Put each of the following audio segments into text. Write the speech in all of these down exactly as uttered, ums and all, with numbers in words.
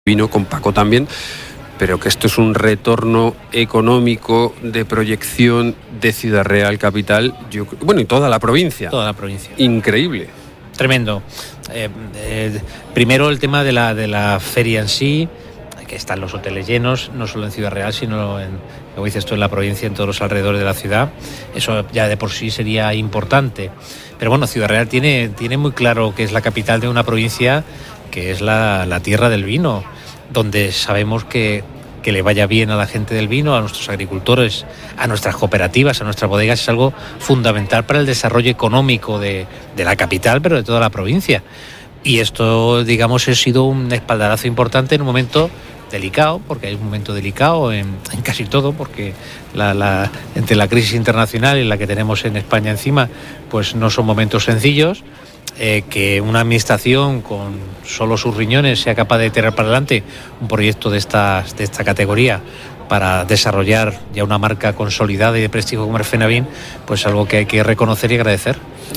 vino con Paco también, pero que esto es un retorno económico de proyección de Ciudad Real capital, yo, bueno, y toda la provincia. Toda la provincia. Increíble. Tremendo. Eh, eh, primero el tema de la, de la feria en sí, que están los hoteles llenos, no solo en Ciudad Real, sino en, como dices tú, en la provincia, en todos los alrededores de la ciudad. Eso ya de por sí sería importante. Pero bueno, Ciudad Real tiene, tiene muy claro que es la capital de una provincia que es la, la tierra del vino, donde sabemos que, que le vaya bien a la gente del vino, a nuestros agricultores, a nuestras cooperativas, a nuestras bodegas, es algo fundamental para el desarrollo económico de, de la capital, pero de toda la provincia. Y esto, digamos, ha sido un espaldarazo importante en un momento delicado, porque hay un momento delicado en, en casi todo, porque la, la, entre la crisis internacional y la que tenemos en España encima, pues no son momentos sencillos. Eh, que una administración con solo sus riñones sea capaz de tirar para adelante un proyecto de, estas, de esta categoría para desarrollar ya una marca consolidada y de prestigio como el Fenavín, pues algo que hay que reconocer y agradecer.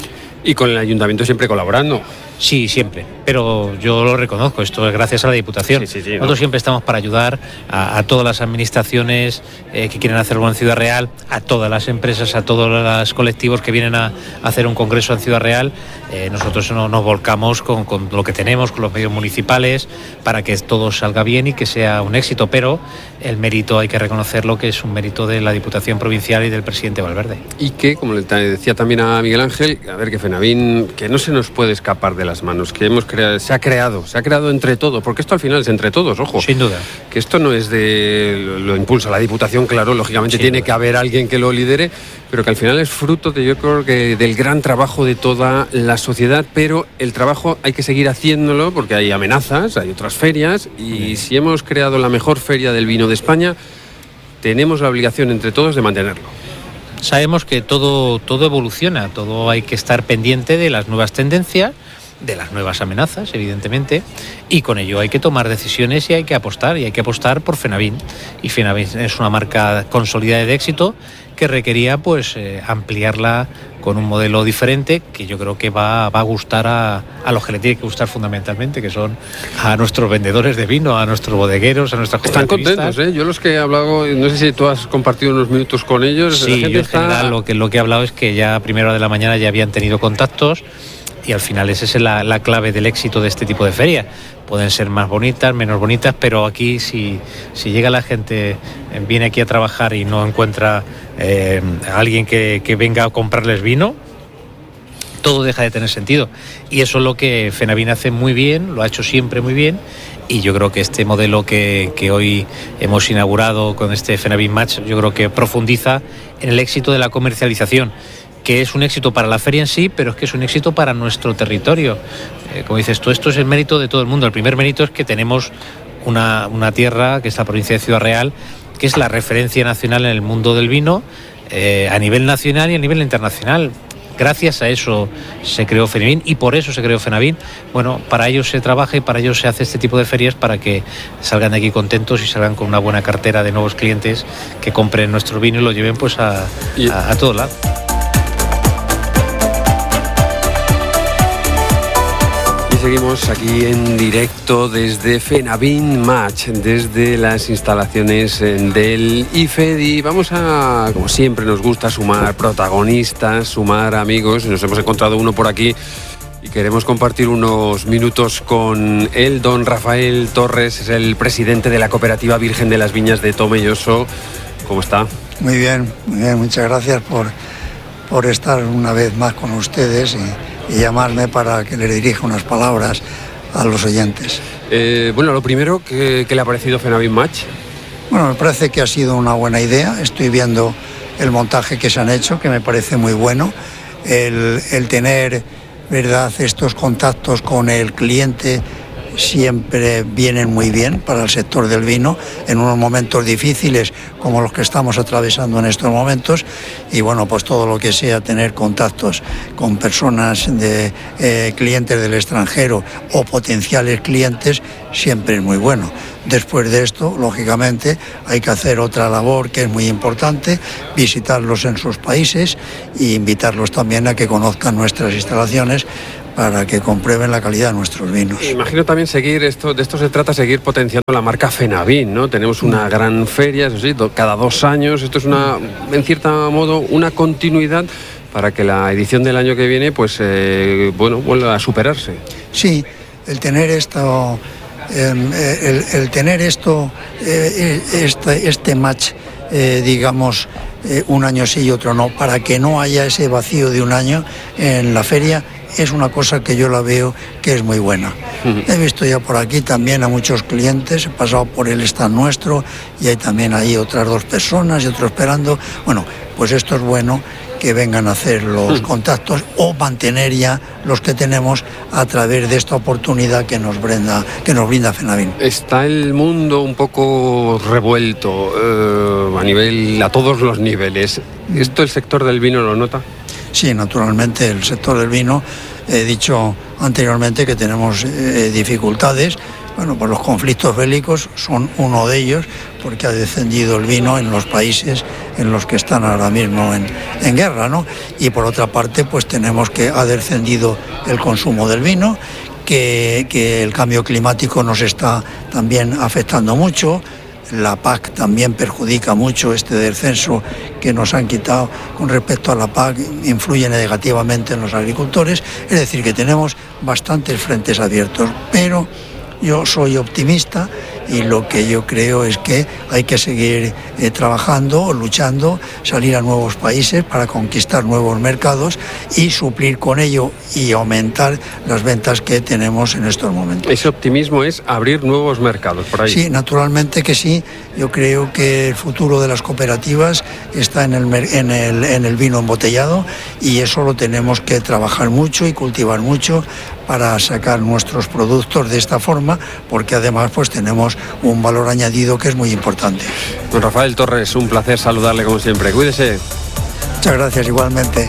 Y con el ayuntamiento siempre colaborando. Sí, siempre, pero yo lo reconozco, esto es gracias a la Diputación. Sí, sí, sí, Nosotros ¿no? siempre estamos para ayudar a, a todas las administraciones eh, que quieren hacerlo en Ciudad Real, a todas las empresas, a todos los colectivos que vienen a, a hacer un congreso en Ciudad Real. Eh, nosotros no, nos volcamos con, con lo que tenemos, con los medios municipales, para que todo salga bien y que sea un éxito, pero el mérito hay que reconocerlo, que es un mérito de la Diputación Provincial y del presidente Valverde. Y que, como le decía también a Miguel Ángel, a ver, que Fenavín, que no se nos puede escapar de las manos, que hemos creado, se ha creado, se ha creado entre todos, porque esto al final es entre todos, ojo. Sin duda. Que esto no es de, lo, lo impulsa la Diputación, claro, lógicamente Sin tiene duda. que haber alguien que lo lidere, pero que al final es fruto de, yo creo que del gran trabajo de toda la sociedad, pero el trabajo hay que seguir haciéndolo porque hay amenazas, hay otras ferias, y si hemos creado la mejor feria del vino de España, tenemos la obligación entre todos de mantenerlo. Sabemos que todo, todo evoluciona, todo hay que estar pendiente de las nuevas tendencias, de las nuevas amenazas, evidentemente, y con ello hay que tomar decisiones y hay que apostar, y hay que apostar por Fenavín. Y Fenavín es una marca consolidada de éxito que requería pues eh, ampliarla con un modelo diferente que yo creo que va, va a gustar a, a los que le tiene que gustar fundamentalmente, que son a nuestros vendedores de vino, a nuestros bodegueros, a nuestras Están contentos, ¿eh? Yo los que he hablado, no sé si tú has compartido unos minutos con ellos. Sí, la gente yo en está... general lo que, lo que he hablado es que ya a primera hora de la mañana ya habían tenido contactos. Y al final esa es la, la clave del éxito de este tipo de ferias. Pueden ser más bonitas, menos bonitas, pero aquí si, si llega la gente, viene aquí a trabajar y no encuentra eh, a alguien que, que venga a comprarles vino, todo deja de tener sentido. Y eso es lo que Fenavín hace muy bien, lo ha hecho siempre muy bien. Y yo creo que este modelo que, que hoy hemos inaugurado con este Fenavín Match, yo creo que profundiza en el éxito de la comercialización, que es un éxito para la feria en sí, pero es que es un éxito para nuestro territorio. Eh, como dices tú, esto es el mérito de todo el mundo. El primer mérito es que tenemos una, una tierra, que es la provincia de Ciudad Real, que es la referencia nacional en el mundo del vino, eh, a nivel nacional y a nivel internacional. Gracias a eso se creó Fenavín y por eso se creó Fenavín. Bueno, para ello se trabaja y para ello se hace este tipo de ferias, para que salgan de aquí contentos y salgan con una buena cartera de nuevos clientes que compren nuestro vino y lo lleven pues a, a, a todo lado. Seguimos aquí en directo desde Fenavín Match, desde las instalaciones del IFEDI. Vamos a, como siempre nos gusta, sumar protagonistas, sumar amigos. Nos hemos encontrado uno por aquí y queremos compartir unos minutos con él. Don Rafael Torres es el presidente de la Cooperativa Virgen de las Viñas de Tomelloso. ¿Cómo está? Muy bien, muy bien. Muchas gracias por, por estar una vez más con ustedes y y llamarme para que le dirija unas palabras a los oyentes. Eh, bueno, lo primero, ¿qué, qué le ha parecido Fenavín Match? Bueno, me parece que ha sido una buena idea. Estoy viendo el montaje que se han hecho, que me parece muy bueno. El, el tener, ¿verdad?, estos contactos con el cliente siempre vienen muy bien para el sector del vino en unos momentos difíciles como los que estamos atravesando en estos momentos. Y bueno, pues todo lo que sea tener contactos con personas de eh, clientes del extranjero o potenciales clientes siempre es muy bueno. Después de esto, lógicamente, hay que hacer otra labor que es muy importante, visitarlos en sus países e invitarlos también a que conozcan nuestras instalaciones, para que comprueben la calidad de nuestros vinos. Imagino también seguir, esto, de esto se trata, seguir potenciando la marca Fenavín, ¿no? Tenemos una gran feria, eso sí, do, cada dos años, esto es una, en cierto modo, una continuidad para que la edición del año que viene, pues, eh, bueno, vuelva a superarse. Sí, el tener esto, eh, el, el tener esto, eh, este, este match, eh, digamos, eh, un año sí y otro no, para que no haya ese vacío de un año en la feria, es una cosa que yo la veo que es muy buena. Uh-huh. He visto ya por aquí también a muchos clientes, he pasado por el stand nuestro y hay también ahí otras dos personas y otro esperando. Bueno, pues esto es bueno, que vengan a hacer los uh-huh. contactos o mantener ya los que tenemos a través de esta oportunidad que nos brinda, que nos brinda Fenavín. Está el mundo un poco revuelto eh, a nivel, a todos los niveles. ¿Esto el sector del vino lo nota? Sí, naturalmente el sector del vino, he dicho anteriormente que tenemos eh, dificultades. Bueno, pues los conflictos bélicos son uno de ellos, porque ha descendido el vino en los países en los que están ahora mismo en, en guerra, ¿no? Y por otra parte, pues tenemos que ha descendido el consumo del vino, que, que el cambio climático nos está también afectando mucho. La P A C también perjudica mucho este descenso que nos han quitado con respecto a la P A C, influye negativamente en los agricultores, es decir, que tenemos bastantes frentes abiertos, pero yo soy optimista y lo que yo creo es que hay que seguir eh, trabajando, luchando, salir a nuevos países para conquistar nuevos mercados y suplir con ello y aumentar las ventas que tenemos en estos momentos. Ese optimismo es abrir nuevos mercados por ahí. Sí, naturalmente que sí. Yo creo que el futuro de las cooperativas está en el, en el, en el vino embotellado y eso lo tenemos que trabajar mucho y cultivar mucho para sacar nuestros productos de esta forma, porque además pues tenemos un valor añadido que es muy importante. Don Rafael Torres, un placer saludarle como siempre. Cuídese. Muchas gracias, igualmente.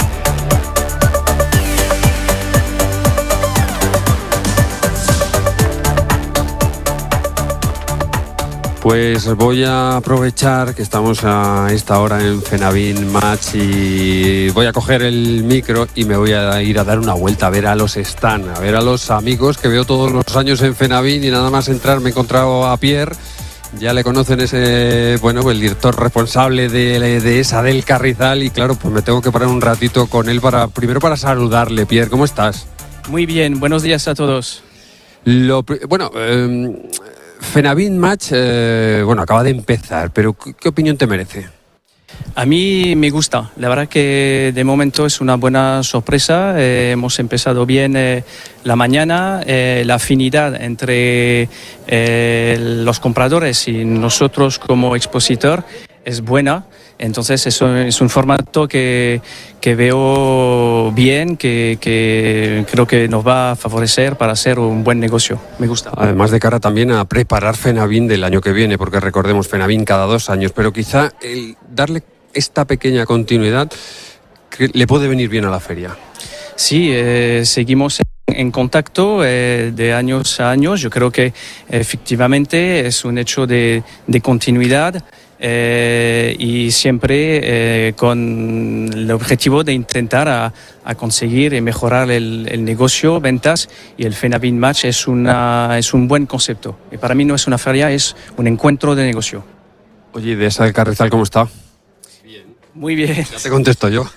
Pues voy a aprovechar que estamos a esta hora en Fenavín Match y voy a coger el micro y me voy a ir a dar una vuelta a ver a los stands, a ver a los amigos que veo todos los años en Fenavín, y nada más entrar me he encontrado a Pierre. Ya le conocen, ese, bueno, el director responsable de, de esa del Carrizal, y claro, pues me tengo que parar un ratito con él para, primero para saludarle. Pierre, ¿cómo estás? Muy bien, buenos días a todos. Lo, bueno, eh, Fenavín Match, eh, bueno, acaba de empezar, pero ¿qué, qué opinión te merece? A mí me gusta, la verdad que de momento es una buena sorpresa. Eh, hemos empezado bien eh, la mañana, eh, la afinidad entre eh, los compradores y nosotros como expositor es buena. Entonces eso es un formato que, que veo bien, que, que creo que nos va a favorecer para hacer un buen negocio. Me gusta. Además de cara también a preparar Fenavín del año que viene, porque recordemos Fenavín cada dos años, pero quizá el darle esta pequeña continuidad que le puede venir bien a la feria. Sí, eh, seguimos en, en contacto eh, de años a años. Yo creo que efectivamente es un hecho de, de continuidad. Eh, y siempre eh, con el objetivo de intentar a, a conseguir y mejorar el, el negocio, ventas, y el Fenavín Match es, una, es un buen concepto. Y para mí no es una feria, es un encuentro de negocio. Oye, ¿de esa del Carrizal cómo está? Bien. Muy bien. Ya te contesto yo.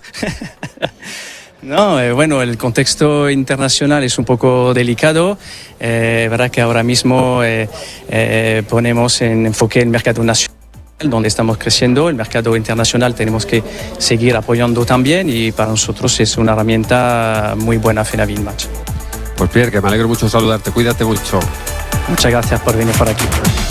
No, eh, bueno, el contexto internacional es un poco delicado. Eh, verdad que ahora mismo eh, eh, ponemos en enfoque el mercado nacional, donde estamos creciendo. El mercado internacional tenemos que seguir apoyando también, y para nosotros es una herramienta muy buena Fenavín Match. Pues Pierre, que me alegro mucho de saludarte, cuídate mucho. Muchas gracias por venir por aquí.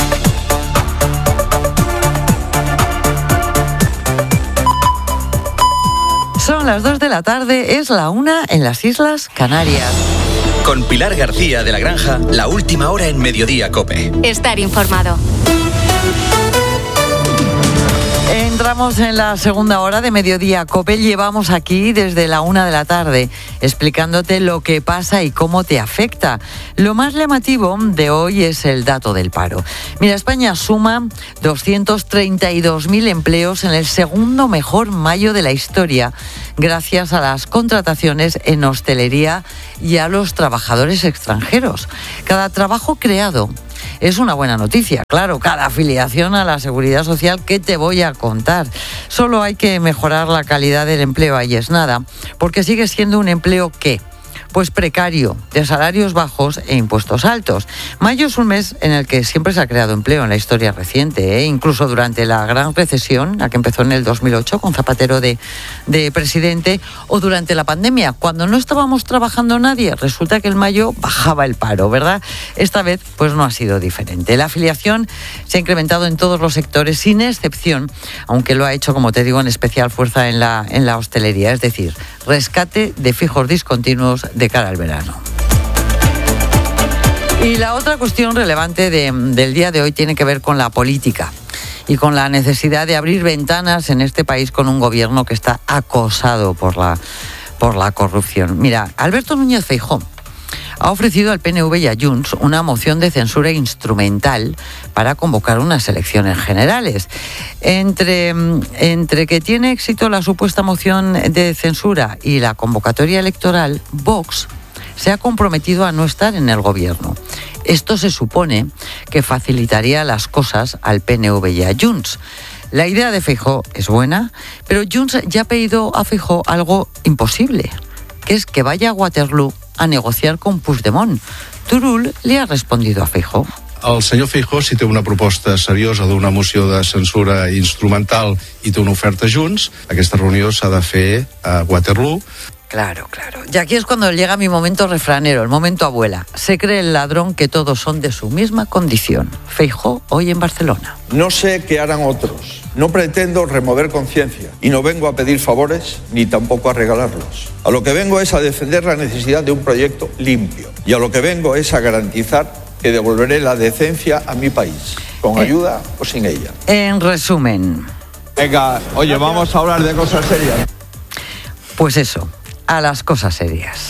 Son las dos de la tarde, es la una en las Islas Canarias. Con Pilar García de la Granja, la última hora en Mediodía COPE. Estar informado. Entramos en la segunda hora de Mediodía COPE. Llevamos aquí desde la una de la tarde explicándote lo que pasa y cómo te afecta. Lo más llamativo de hoy es el dato del paro. Mira, España suma doscientos treinta y dos mil empleos en el segundo mejor mayo de la historia, gracias a las contrataciones en hostelería y a los trabajadores extranjeros. Cada trabajo creado es una buena noticia, claro, cada afiliación a la Seguridad Social que te voy a contar. Solo hay que mejorar la calidad del empleo, ahí es nada, porque sigue siendo un empleo que... pues precario, de salarios bajos e impuestos altos. Mayo es un mes en el que siempre se ha creado empleo en la historia reciente, ¿eh? Incluso durante la gran recesión, la que empezó en el dos mil ocho con Zapatero de, de presidente, o durante la pandemia, cuando no estábamos trabajando nadie, resulta que en mayo bajaba el paro, ¿verdad? Esta vez pues no ha sido diferente. La afiliación se ha incrementado en todos los sectores, sin excepción, aunque lo ha hecho, como te digo, en especial fuerza en la, en la hostelería, es decir, rescate de fijos discontinuos de cara al verano. Y la otra cuestión relevante de, del día de hoy tiene que ver con la política y con la necesidad de abrir ventanas en este país con un gobierno que está acosado por la, por la corrupción. Mira, Alberto Núñez Feijóo ha ofrecido al P N V y a Junts una moción de censura instrumental para convocar unas elecciones generales. Entre, entre que tiene éxito la supuesta moción de censura y la convocatoria electoral, Vox se ha comprometido a no estar en el gobierno. Esto se supone que facilitaría las cosas al P N V y a Junts. La idea de Feijóo es buena, pero Junts ya ha pedido a Feijóo algo imposible, que es que vaya a Waterloo a negociar con Puigdemont. Turull le ha respondido a Feijóo. El senyor Feijóo, si té una proposta seriosa d'una moció de censura instrumental i té una oferta Junts, aquesta reunió s'ha de fer a Waterloo. Claro, claro. Y aquí es cuando llega mi momento refranero, el momento abuela. Se cree el ladrón que todos son de su misma condición. Feijóo hoy en Barcelona. No sé qué harán otros. No pretendo remover conciencia y no vengo a pedir favores ni tampoco a regalarlos. A lo que vengo es a defender la necesidad de un proyecto limpio y a lo que vengo es a garantizar que devolveré la decencia a mi país, con ayuda eh, o sin ella. En resumen. Venga, oye, vamos a hablar de cosas serias. Pues eso, a las cosas serias.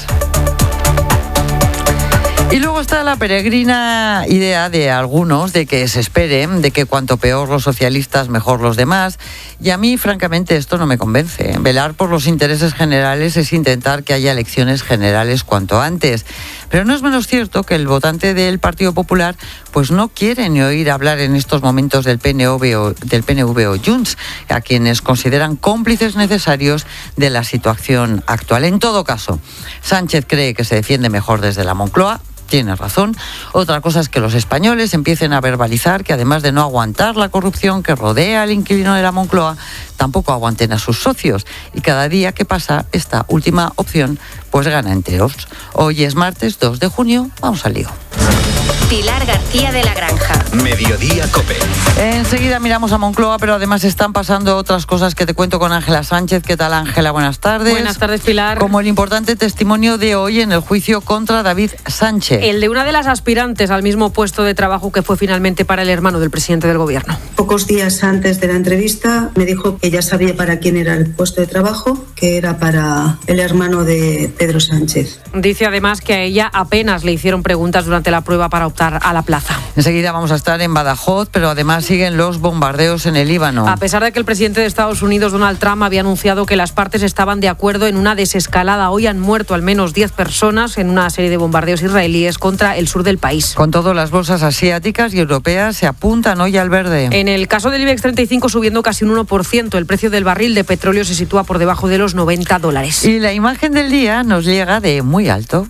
Y luego está la peregrina idea de algunos de que se espere, de que cuanto peor los socialistas, mejor los demás. Y a mí, francamente, esto no me convence. Velar por los intereses generales es intentar que haya elecciones generales cuanto antes. Pero no es menos cierto que el votante del Partido Popular pues no quiere ni oír hablar en estos momentos del P N V o, del P N V o Junts, a quienes consideran cómplices necesarios de la situación actual. En todo caso, Sánchez cree que se defiende mejor desde la Moncloa. Tiene razón. Otra cosa es que los españoles empiecen a verbalizar que además de no aguantar la corrupción que rodea al inquilino de la Moncloa, tampoco aguanten a sus socios. Y cada día que pasa, esta última opción pues gana enteros. Hoy es martes dos de junio. Vamos al lío. Pilar García de la Granja. Mediodía COPE. Enseguida miramos a Moncloa, pero además están pasando otras cosas que te cuento con Ángela Sánchez. ¿Qué tal, Ángela? Buenas tardes. Buenas tardes, Pilar. Como el importante testimonio de hoy en el juicio contra David Sánchez. El de una de las aspirantes al mismo puesto de trabajo que fue finalmente para el hermano del presidente del gobierno. Pocos días antes de la entrevista me dijo que ya sabía para quién era el puesto de trabajo, que era para el hermano de Pedro Sánchez. Dice además que a ella apenas le hicieron preguntas durante la prueba para optar a la plaza. Enseguida vamos a estar en Badajoz, pero además siguen los bombardeos en el Líbano. A pesar de que el presidente de Estados Unidos, Donald Trump, había anunciado que las partes estaban de acuerdo en una desescalada, hoy han muerto al menos diez personas en una serie de bombardeos israelíes contra el sur del país. Con todo, las bolsas asiáticas y europeas se apuntan hoy al verde. En el caso del IBEX treinta y cinco subiendo casi un uno por ciento, el precio del barril de petróleo se sitúa por debajo de los noventa dólares. Y la imagen del día nos llega de muy alto.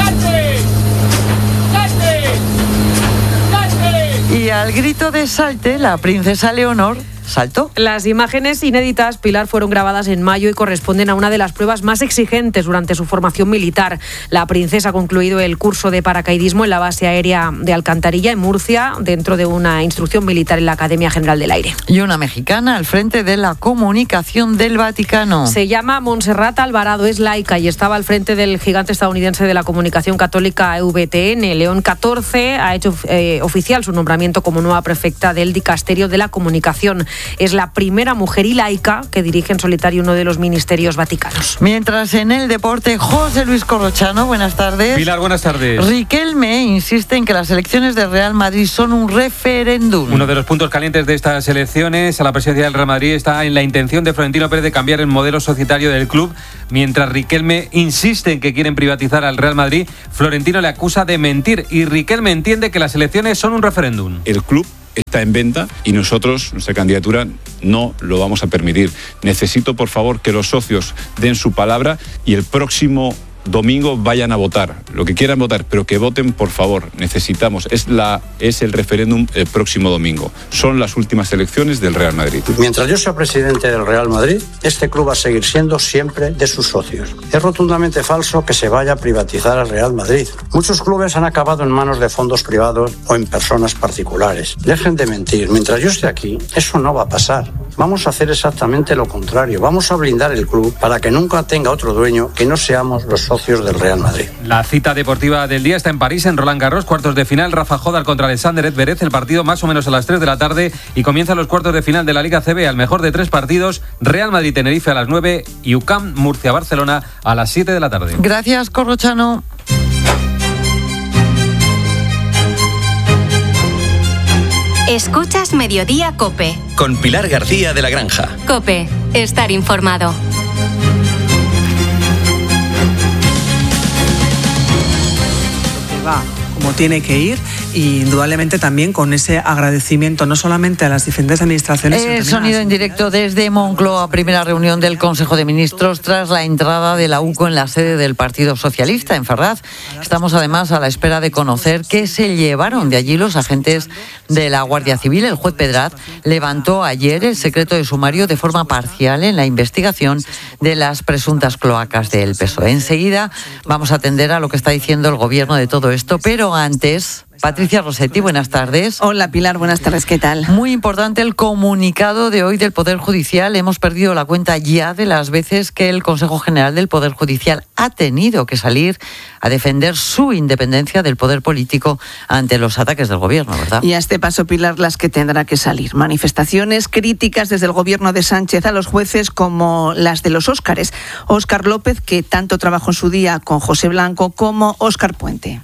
Y al grito de salte, la princesa Leonor saltó. Las imágenes inéditas, Pilar, fueron grabadas en mayo y corresponden a una de las pruebas más exigentes durante su formación militar. La princesa ha concluido el curso de paracaidismo en la base aérea de Alcantarilla, en Murcia, dentro de una instrucción militar en la Academia General del Aire. Y una mexicana al frente de la comunicación del Vaticano. Se llama Montserrat Alvarado, es laica y estaba al frente del gigante estadounidense de la comunicación católica E V T N. León catorce ha hecho eh, oficial su nombramiento como nueva prefecta del Dicasterio de la Comunicación. Es la primera mujer y laica que dirige en solitario uno de los ministerios vaticanos. Mientras en el deporte, José Luis Corrochano, buenas tardes. Pilar, buenas tardes. Riquelme insiste en que las elecciones del Real Madrid son un referéndum. Uno de los puntos calientes de estas elecciones a la presidencia del Real Madrid está en la intención de Florentino Pérez de cambiar el modelo societario del club. Mientras Riquelme insiste en que quieren privatizar al Real Madrid, Florentino le acusa de mentir y Riquelme entiende que las elecciones son un referéndum. El club está en venta y nosotros, nuestra candidatura, no lo vamos a permitir. Necesito, por favor, que los socios den su palabra y el próximo domingo vayan a votar, lo que quieran votar, pero que voten, por favor. Necesitamos, es, la, es el referéndum el próximo domingo. Son las últimas elecciones del Real Madrid. Mientras yo sea presidente del Real Madrid, este club va a seguir siendo siempre de sus socios. Es rotundamente falso que se vaya a privatizar al Real Madrid. Muchos clubes han acabado en manos de fondos privados o en personas particulares. Dejen de mentir. Mientras yo esté aquí, eso no va a pasar. Vamos a hacer exactamente lo contrario. Vamos a blindar el club para que nunca tenga otro dueño que no seamos los socios del Real Madrid. La cita deportiva del día está en París, en Roland Garros, cuartos de final, Rafa Jodar contra Alexander Zverev, el partido más o menos a las tres de la tarde y comienzan los cuartos de final de la Liga C B al mejor de tres partidos, Real Madrid-Tenerife a las nueve y U C A M Murcia-Barcelona a las siete de la tarde. Gracias, Corrochano. Escuchas Mediodía COPE. Con Pilar García de la Granja. COPE, estar informado. Va como tiene que ir, y indudablemente también con ese agradecimiento no solamente a las diferentes administraciones. El sonido en directo desde Moncloa, primera reunión del Consejo de Ministros tras la entrada de la U C O en la sede del Partido Socialista en Ferraz. Estamos además a la espera de conocer qué se llevaron de allí los agentes de la Guardia Civil. El juez Pedraz levantó ayer el secreto de sumario de forma parcial en la investigación de las presuntas cloacas del P S O E. Enseguida vamos a atender a lo que está diciendo el gobierno de todo esto, pero antes, Patricia Rossetti, buenas tardes. Hola Pilar, buenas tardes, ¿qué tal? Muy importante el comunicado de hoy del Poder Judicial. Hemos perdido la cuenta ya de las veces que el Consejo General del Poder Judicial ha tenido que salir a defender su independencia del poder político ante los ataques del gobierno, ¿verdad? Y a este paso, Pilar, las que tendrá que salir. Manifestaciones, críticas desde el gobierno de Sánchez a los jueces, como las de los Óscares. Óscar López, que tanto trabajó en su día con José Blanco, como Óscar Puente.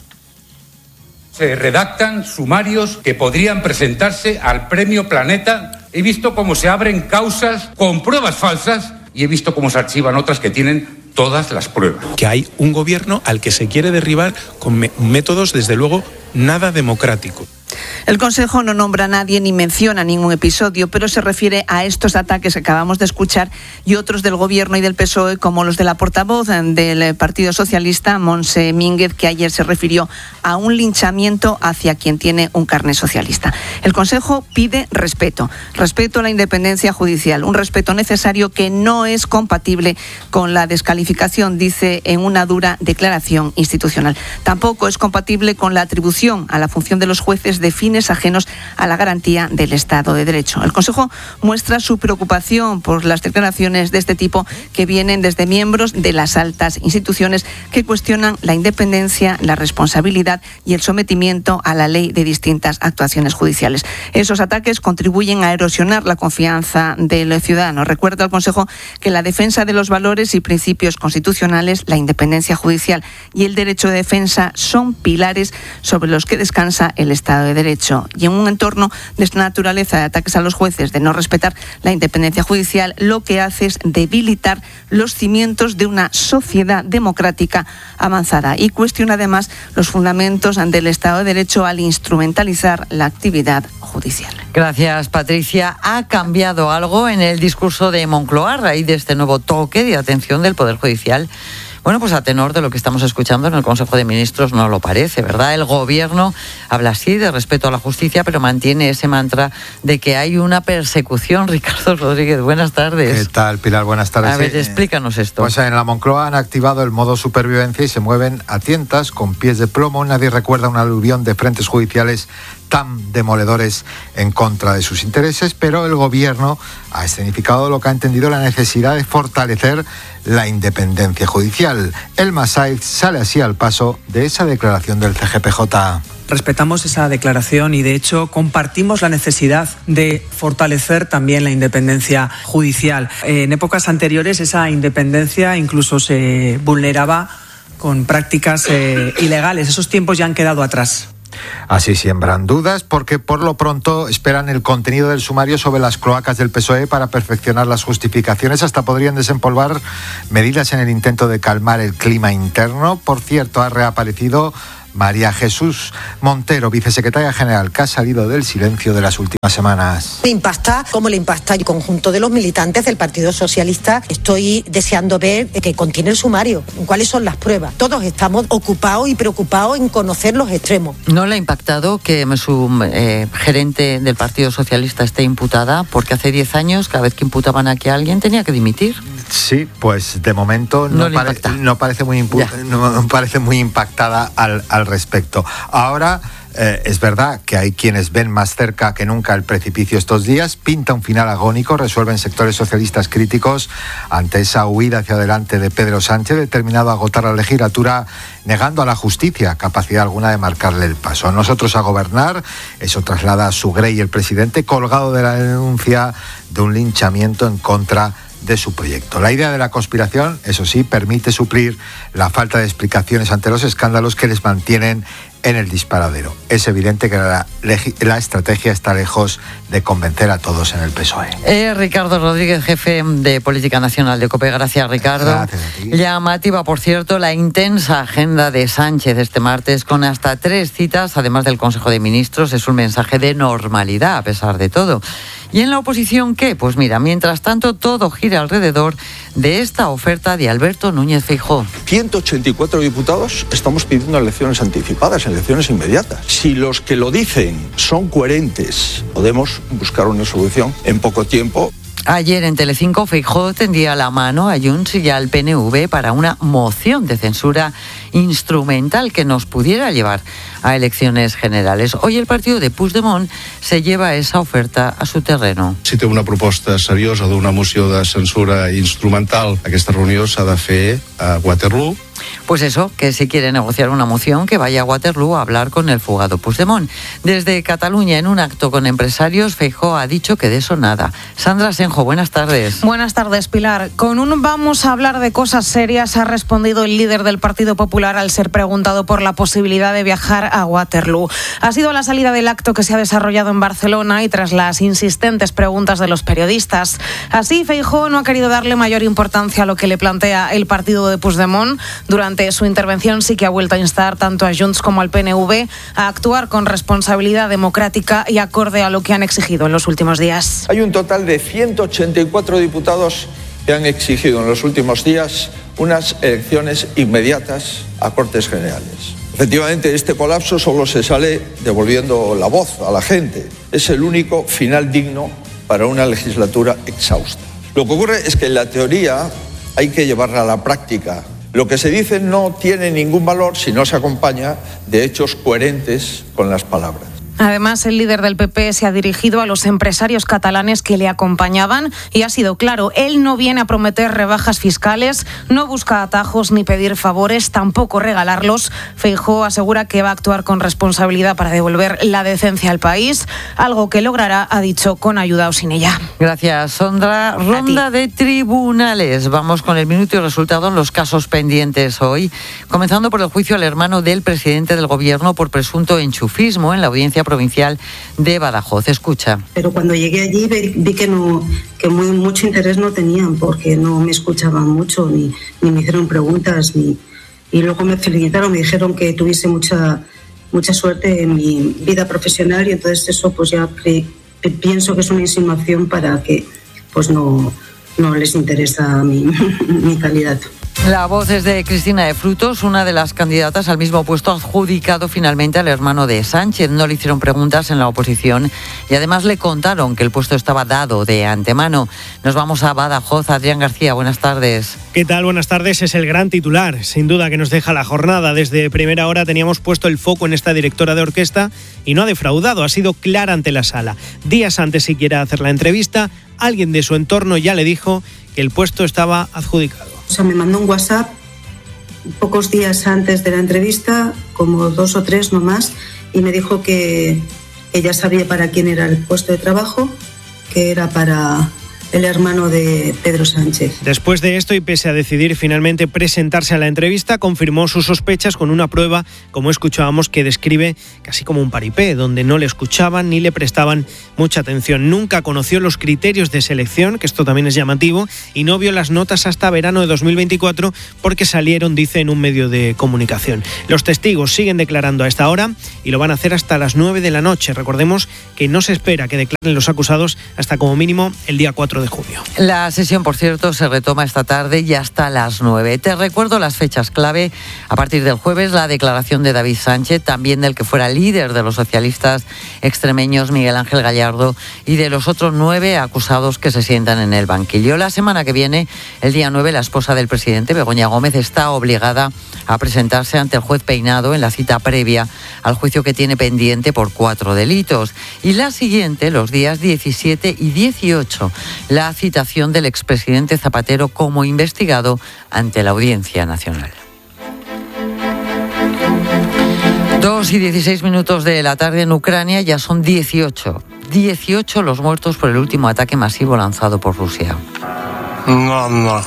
Se redactan sumarios que podrían presentarse al Premio Planeta. He visto cómo se abren causas con pruebas falsas y he visto cómo se archivan otras que tienen todas las pruebas. Que hay un gobierno al que se quiere derribar con me- métodos, desde luego, nada democráticos. El Consejo no nombra a nadie ni menciona ningún episodio, pero se refiere a estos ataques que acabamos de escuchar y otros del Gobierno y del P S O E, como los de la portavoz del Partido Socialista, Montse Mínguez, que ayer se refirió a un linchamiento hacia quien tiene un carné socialista. El Consejo pide respeto, respeto a la independencia judicial, un respeto necesario que no es compatible con la descalificación, dice en una dura declaración institucional. Tampoco es compatible con la atribución a la función de los jueces de fines ajenos a la garantía del Estado de Derecho. El Consejo muestra su preocupación por las declaraciones de este tipo que vienen desde miembros de las altas instituciones que cuestionan la independencia, la responsabilidad y el sometimiento a la ley de distintas actuaciones judiciales. Esos ataques contribuyen a erosionar la confianza del ciudadano. Recuerda el Consejo que la defensa de los valores y principios constitucionales, la independencia judicial y el derecho de defensa son pilares sobre los que descansa el Estado de Derecho. Y en un entorno de esta naturaleza de ataques a los jueces, de no respetar la independencia judicial, lo que hace es debilitar los cimientos de una sociedad democrática avanzada y cuestiona además los fundamentos del Estado de Derecho al instrumentalizar la actividad judicial. Gracias, Patricia. ¿Ha cambiado algo en el discurso de Moncloa a raíz de este nuevo toque de atención del Poder Judicial? Bueno, pues a tenor de lo que estamos escuchando en el Consejo de Ministros no lo parece, ¿verdad? El Gobierno habla así de respeto a la justicia, pero mantiene ese mantra de que hay una persecución. Ricardo Rodríguez, buenas tardes. ¿Qué tal, Pilar? Buenas tardes. A ver, sí. explícanos esto. Pues en la Moncloa han activado el modo supervivencia y se mueven a tientas, con pies de plomo. Nadie recuerda una aluvión de frentes judiciales tan demoledores en contra de sus intereses, pero el Gobierno ha escenificado lo que ha entendido la necesidad de fortalecer la independencia judicial. El Masaiz sale así al paso de esa declaración del C G P J. Respetamos esa declaración y de hecho compartimos la necesidad de fortalecer también la independencia judicial. En épocas anteriores esa independencia incluso se vulneraba con prácticas eh, ilegales. Esos tiempos ya han quedado atrás. Así siembran dudas porque por lo pronto esperan el contenido del sumario sobre las cloacas del P S O E para perfeccionar las justificaciones. Hasta podrían desempolvar medidas en el intento de calmar el clima interno. Por cierto, ha reaparecido María Jesús Montero, vicesecretaria general, que ha salido del silencio de las últimas semanas. Me impacta cómo le impacta el conjunto de los militantes del Partido Socialista. Estoy deseando ver que contiene el sumario, cuáles son las pruebas. Todos estamos ocupados y preocupados en conocer los extremos. ¿No le ha impactado que su eh, gerente del Partido Socialista esté imputada? Porque hace diez años, cada vez que imputaban aquí a alguien, tenía que dimitir. Sí, pues de momento no, no, pare, no, parece, muy impu- no parece muy impactada al, al respecto. Ahora eh, es verdad que hay quienes ven más cerca que nunca el precipicio estos días. Pinta un final agónico, resuelven sectores socialistas críticos ante esa huida hacia adelante de Pedro Sánchez, determinado a agotar la legislatura, negando a la justicia capacidad alguna de marcarle el paso. Nosotros a gobernar, eso traslada a Sugrey, el presidente, colgado de la denuncia de un linchamiento en contra de su proyecto. La idea de la conspiración, eso sí, permite suplir la falta de explicaciones ante los escándalos que les mantienen en el disparadero. Es evidente que la, la estrategia está lejos de convencer a todos en el P S O E. Eh, Ricardo Rodríguez, jefe de Política Nacional de COPE. Gracias, Ricardo. Gracias a ti. Llamativa, por cierto, la intensa agenda de Sánchez este martes, con hasta tres citas, además del Consejo de Ministros. Es un mensaje de normalidad, a pesar de todo. ¿Y en la oposición qué? Pues mira, mientras tanto, todo gira alrededor de esta oferta de Alberto Núñez Feijóo. ciento ochenta y cuatro diputados estamos pidiendo elecciones anticipadas, elecciones inmediatas. Si los que lo dicen son coherentes, podemos buscar una solución en poco tiempo. Ayer en Telecinco, Feijóo tendía la mano a Junts y al P N V para una moción de censura instrumental que nos pudiera llevar a elecciones generales. Hoy el partido de Puigdemont se lleva esa oferta a su terreno. Si té una proposta seriosa d'una moció de censura instrumental, aquesta reunió s'ha de fer a Waterloo. Pues eso, que si quiere negociar una moción, que vaya a Waterloo a hablar con el fugado Puigdemont. Desde Cataluña, en un acto con empresarios, Feijóo ha dicho que de eso nada. Sandra Senjo, buenas tardes. Buenas tardes, Pilar. Con un vamos a hablar de cosas serias ha respondido el líder del Partido Popular al ser preguntado por la posibilidad de viajar a Waterloo. Ha sido la salida del acto que se ha desarrollado en Barcelona y tras las insistentes preguntas de los periodistas. Así, Feijóo no ha querido darle mayor importancia a lo que le plantea el partido de Puigdemont. Durante su intervención sí que ha vuelto a instar tanto a Junts como al P N V a actuar con responsabilidad democrática y acorde a lo que han exigido en los últimos días. Hay un total de ciento ochenta y cuatro diputados que han exigido en los últimos días unas elecciones inmediatas a Cortes Generales. Efectivamente, este colapso solo se sale devolviendo la voz a la gente. Es el único final digno para una legislatura exhausta. Lo que ocurre es que en la teoría hay que llevarla a la práctica. Lo que se dice no tiene ningún valor si no se acompaña de hechos coherentes con las palabras. Además, el líder del P P se ha dirigido a los empresarios catalanes que le acompañaban y ha sido claro, él no viene a prometer rebajas fiscales, no busca atajos ni pedir favores, tampoco regalarlos. Feijóo asegura que va a actuar con responsabilidad para devolver la decencia al país, algo que logrará, ha dicho, con ayuda o sin ella. Gracias, Sondra. Ronda de tribunales. Vamos con el minuto y resultado en los casos pendientes hoy, comenzando por el juicio al hermano del presidente del gobierno por presunto enchufismo en la audiencia provincial de Badajoz. Escucha. Pero cuando llegué allí vi, vi que no que muy mucho interés no tenían porque no me escuchaban mucho ni, ni me hicieron preguntas ni y luego me felicitaron, me dijeron que tuviese mucha mucha suerte en mi vida profesional y entonces eso pues ya pre, pre, pienso que es una insinuación para que pues no no les interesa mi, mi candidato. La voz es de Cristina de Frutos, una de las candidatas al mismo puesto adjudicado finalmente al hermano de Sánchez. No le hicieron preguntas en la oposición y además le contaron que el puesto estaba dado de antemano. Nos vamos a Badajoz. Adrián García, buenas tardes. ¿Qué tal? Buenas tardes. Es el gran titular, sin duda, que nos deja la jornada. Desde primera hora teníamos puesto el foco en esta directora de orquesta y no ha defraudado, ha sido clara ante la sala. Días antes siquiera de hacer la entrevista, alguien de su entorno ya le dijo que el puesto estaba adjudicado. O sea, me mandó un WhatsApp pocos días antes de la entrevista, como dos o tres nomás, y me dijo que ella sabía para quién era el puesto de trabajo, que era para el hermano de Pedro Sánchez. Después de esto, y pese a decidir finalmente presentarse a la entrevista, confirmó sus sospechas con una prueba, como escuchábamos, que describe casi como un paripé, donde no le escuchaban ni le prestaban mucha atención. Nunca conoció los criterios de selección, que esto también es llamativo, y no vio las notas hasta verano de dos mil veinticuatro porque salieron, dice, en un medio de comunicación. Los testigos siguen declarando a esta hora y lo van a hacer hasta las nueve de la noche. Recordemos que no se espera que declaren los acusados hasta como mínimo el día cuatro de junio. La sesión, por cierto, se retoma esta tarde y hasta las nueve. Te recuerdo las fechas clave. A partir del jueves, la declaración de David Sánchez, también del que fuera líder de los socialistas extremeños, Miguel Ángel Gallardo, y de los otros nueve acusados que se sientan en el banquillo. La semana que viene, el día nueve, la esposa del presidente, Begoña Gómez, está obligada a presentarse ante el juez Peinado en la cita previa al juicio que tiene pendiente por cuatro delitos. Y la siguiente, los días diecisiete y dieciocho, la citación del expresidente Zapatero como investigado ante la Audiencia Nacional. Dos y dieciséis minutos de la tarde en Ucrania, ya son dieciocho. dieciocho los muertos por el último ataque masivo lanzado por Rusia. No, no.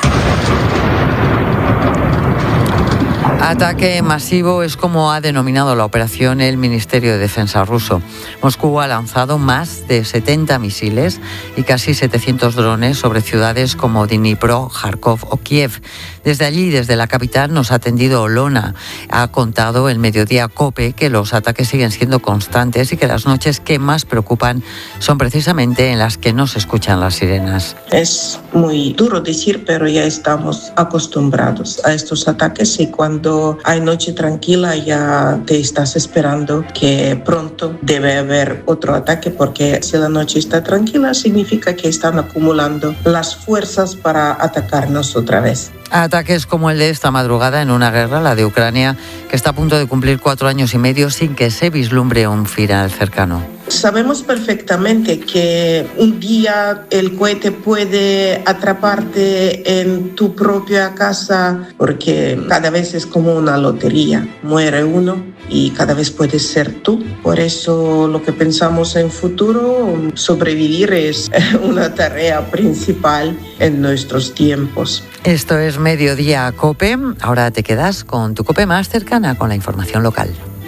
Ataque masivo es como ha denominado la operación el Ministerio de Defensa ruso. Moscú ha lanzado más de setenta misiles y casi setecientos drones sobre ciudades como Dnipro, Kharkov o Kiev. Desde allí, desde la capital, nos ha atendido Olona. Ha contado el mediodía COPE que los ataques siguen siendo constantes y que las noches que más preocupan son precisamente en las que no se escuchan las sirenas. Es muy duro decir, pero ya estamos acostumbrados a estos ataques y cuando hay noche tranquila ya te estás esperando que pronto debe haber otro ataque, porque si la noche está tranquila significa que están acumulando las fuerzas para atacarnos otra vez. Ataques como el de esta madrugada en una guerra, la de Ucrania, que está a punto de cumplir cuatro años y medio sin que se vislumbre un final cercano. Sabemos perfectamente que un día el cohete puede atraparte en tu propia casa, porque cada vez es como una lotería. Muere uno y cada vez puedes ser tú. Por eso lo que pensamos en futuro, sobrevivir es una tarea principal en nuestros tiempos. Esto es Mediodía COPE. Ahora te quedas con tu COPE más cercana, con la información local.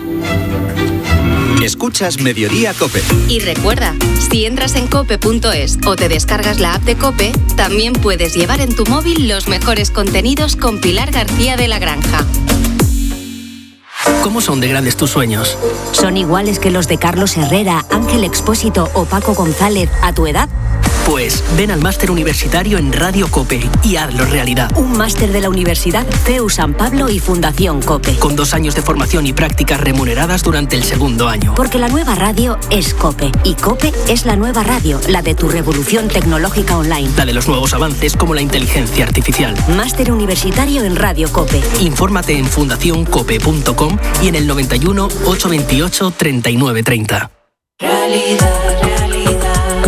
Escuchas Mediodía COPE. Y recuerda, si entras en cope punto es o te descargas la app de COPE, también puedes llevar en tu móvil los mejores contenidos con Pilar García de la Granja. ¿Cómo son de grandes tus sueños? ¿Son iguales que los de Carlos Herrera, Ángel Expósito o Paco González a tu edad? Pues ven al máster universitario en Radio COPE y hazlo realidad. Un máster de la Universidad C E U San Pablo y Fundación COPE. Con dos años de formación y prácticas remuneradas durante el segundo año. Porque la nueva radio es COPE. Y COPE es la nueva radio, la de tu revolución tecnológica online. La de los nuevos avances como la inteligencia artificial. Máster universitario en Radio COPE. Infórmate en fundación cope punto com y en el noventa y uno, ochocientos veintiocho, treinta y nueve treinta. Realidad, realidad.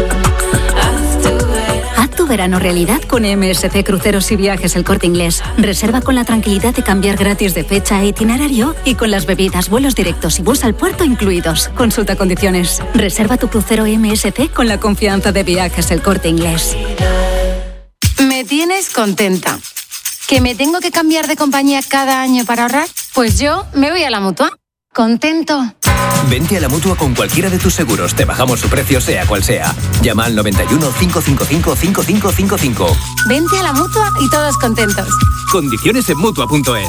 Tu verano realidad con M S C Cruceros y Viajes El Corte Inglés. Reserva con la tranquilidad de cambiar gratis de fecha e itinerario y con las bebidas, vuelos directos y bus al puerto incluidos. Consulta condiciones. Reserva tu crucero M S C con la confianza de Viajes El Corte Inglés. Me tienes contenta. ¿Que me tengo que cambiar de compañía cada año para ahorrar? Pues yo me voy a la Mutua. Contento. Vente a la Mutua con cualquiera de tus seguros. Te bajamos su precio sea cual sea. Llama al noventa y uno, cinco cinco cinco, cinco cinco cinco cinco. Vente a la Mutua y todos contentos. Condiciones en Mutua punto es.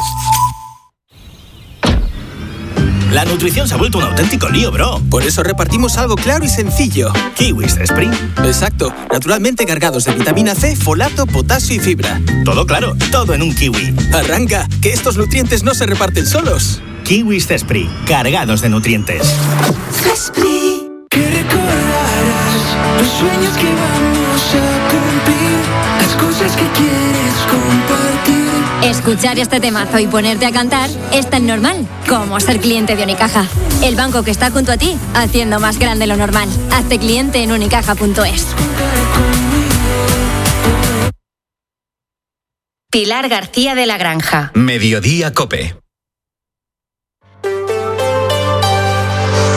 La nutrición se ha vuelto un auténtico lío, bro. Por eso repartimos algo claro y sencillo. Kiwis Spring. Exacto. Naturalmente cargados de vitamina C, folato, potasio y fibra. Todo claro, todo en un kiwi. Arranca, que estos nutrientes no se reparten solos. Kiwis Zespri, cargados de nutrientes. Zespri, que recordarás los sueños que vamos a cumplir, las cosas que quieres compartir. Escuchar este temazo y ponerte a cantar es tan normal como ser cliente de Unicaja. El banco que está junto a ti, haciendo más grande lo normal. Hazte cliente en unicaja punto es. Pilar García de la Granja. Mediodía COPE.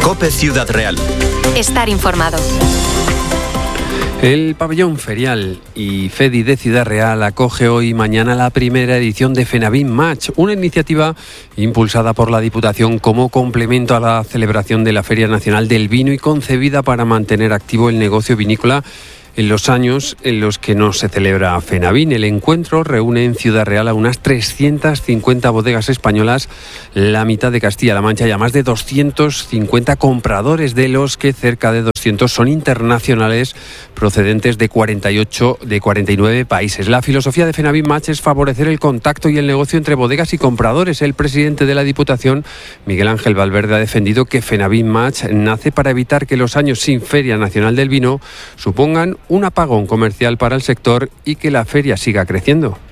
COPE Ciudad Real. Estar informado. El pabellón ferial y FEDI de Ciudad Real acoge hoy y mañana la primera edición de FENAVIN Match, una iniciativa impulsada por la Diputación como complemento a la celebración de la Feria Nacional del Vino y concebida para mantener activo el negocio vinícola en los años en los que no se celebra FENAVIN. El encuentro reúne en Ciudad Real a unas trescientas cincuenta bodegas españolas, la mitad de Castilla-La Mancha, y a más de doscientos cincuenta compradores, de los que cerca de doscientos son internacionales, procedentes de cuarenta y ocho de cuarenta y nueve países. La filosofía de FENAVIN Match es favorecer el contacto y el negocio entre bodegas y compradores. El presidente de la Diputación, Miguel Ángel Valverde, ha defendido que FENAVIN Match nace para evitar que los años sin Feria Nacional del Vino supongan un apagón comercial para el sector y que la feria siga creciendo.